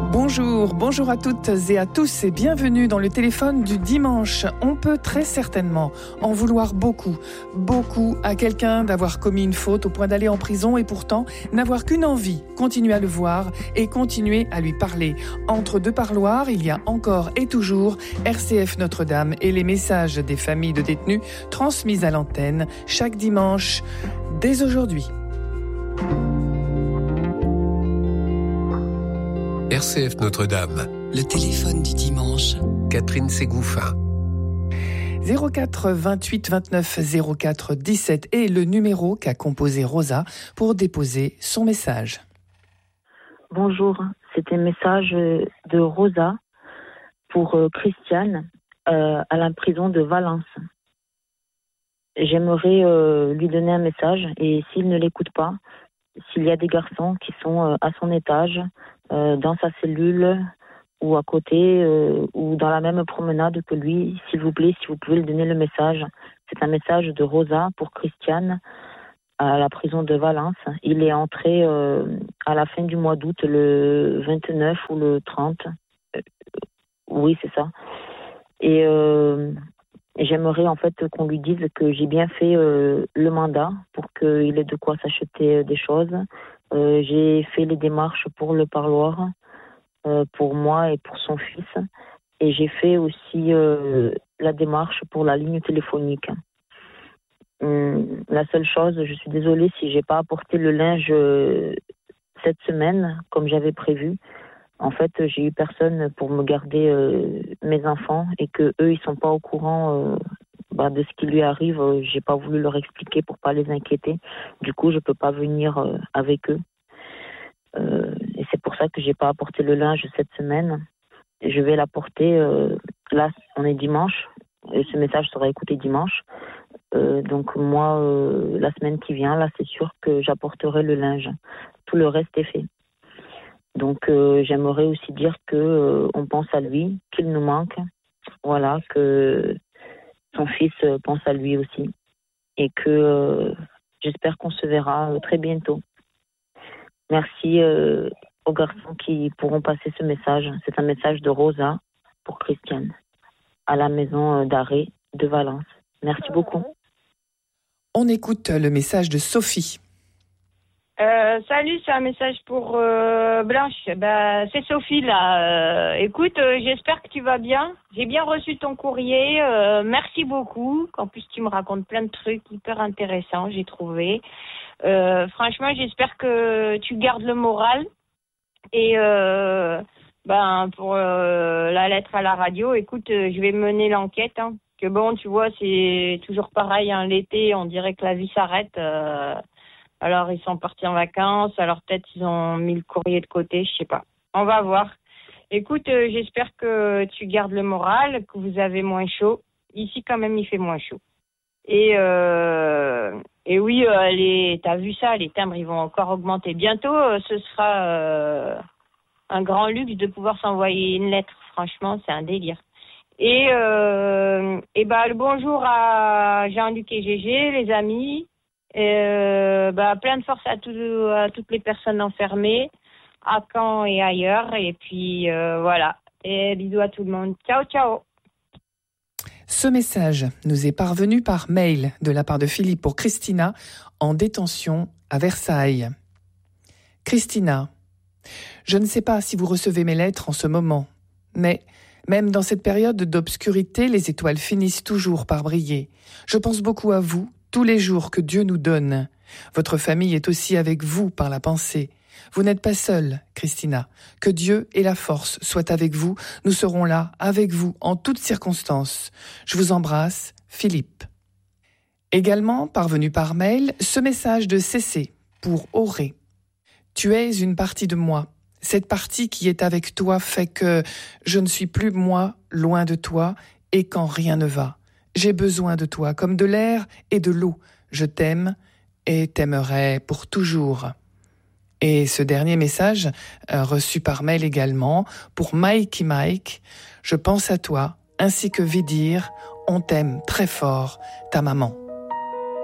Bonjour à toutes et à tous et bienvenue dans le téléphone du dimanche. On peut très certainement en vouloir beaucoup à quelqu'un d'avoir commis une faute au point d'aller en prison et pourtant n'avoir qu'une envie, continuer à le voir et continuer à lui parler. Entre deux parloirs, il y a encore et toujours RCF Notre-Dame et les messages des familles de détenus transmis à l'antenne chaque dimanche dès aujourd'hui. RCF Notre-Dame. Le téléphone du dimanche. Catherine Ségouffin. 04 28 29 04 17 est le numéro qu'a composé Rosa pour déposer son message. Bonjour, c'est un message de Rosa pour Christiane à la prison de Valence. J'aimerais lui donner un message et s'il ne l'écoute pas, s'il y a des garçons qui sont à son étage, dans sa cellule ou à côté ou dans la même promenade que lui, s'il vous plaît, si vous pouvez lui donner le message. C'est un message de Rosa pour Christiane à la prison de Valence. Il est entré à la fin du mois d'août, le 29 ou le 30. Oui, c'est ça. Et j'aimerais en fait qu'on lui dise que j'ai bien fait le mandat pour qu'il ait de quoi s'acheter des choses. J'ai fait les démarches pour le parloir, pour moi et pour son fils. Et j'ai fait aussi la démarche pour la ligne téléphonique. La seule chose, je suis désolée si j'ai pas apporté le linge cette semaine comme j'avais prévu. En fait, j'ai eu personne pour me garder mes enfants et que eux ils sont pas au courant de ce qui lui arrive. J'ai pas voulu leur expliquer pour pas les inquiéter. Du coup, je peux pas venir avec eux. Et c'est pour ça que j'ai pas apporté le linge cette semaine. Je vais l'apporter. Là, on est dimanche. Et ce message sera écouté dimanche. Donc moi, la semaine qui vient, là, c'est sûr que j'apporterai le linge. Tout le reste est fait. Donc j'aimerais aussi dire que on pense à lui, qu'il nous manque. Voilà, que son fils pense à lui aussi. Et que j'espère qu'on se verra très bientôt. Merci aux garçons qui pourront passer ce message. C'est un message de Rosa pour Christiane à la maison d'arrêt de Valence. Merci beaucoup. On écoute le message de Sophie. Salut, c'est un message pour Blanche. C'est Sophie là. Écoute, j'espère que tu vas bien. J'ai bien reçu ton courrier. Merci beaucoup. En plus, tu me racontes plein de trucs hyper intéressants, j'ai trouvé. Franchement, j'espère que tu gardes le moral. Et pour la lettre à la radio, écoute, je vais mener l'enquête. Que bon, tu vois, c'est toujours pareil. L'été, on dirait que la vie s'arrête. Alors, ils sont partis en vacances. Alors, peut-être ils ont mis le courrier de côté. Je sais pas. On va voir. Écoute, j'espère que tu gardes le moral, que vous avez moins chaud. Ici, quand même, il fait moins chaud. Et oui, t'as vu ça, les timbres, ils vont encore augmenter. Bientôt, ce sera un grand luxe de pouvoir s'envoyer une lettre. Franchement, c'est un délire. Et le bonjour à Jean-Luc et Gégé, les amis. Plein de force à toutes les personnes enfermées, à Caen et ailleurs. Et puis, voilà. Et bisous à tout le monde. Ciao, ciao. Ce message nous est parvenu par mail de la part de Philippe pour Christina en détention à Versailles. Christina, je ne sais pas si vous recevez mes lettres en ce moment, mais même dans cette période d'obscurité, les étoiles finissent toujours par briller. Je pense beaucoup à vous tous les jours que Dieu nous donne. Votre famille est aussi avec vous par la pensée. Vous n'êtes pas seule, Christina. Que Dieu et la force soient avec vous. Nous serons là, avec vous, en toutes circonstances. Je vous embrasse, Philippe. Également, parvenu par mail, ce message de Cécé pour Auré. Tu es une partie de moi. Cette partie qui est avec toi fait que je ne suis plus moi, loin de toi, et quand rien ne va. J'ai besoin de toi, comme de l'air et de l'eau. Je t'aime et t'aimerai pour toujours. Et ce dernier message, reçu par mail également, pour Mikey Mike, je pense à toi, ainsi que Vidir, on t'aime très fort, ta maman.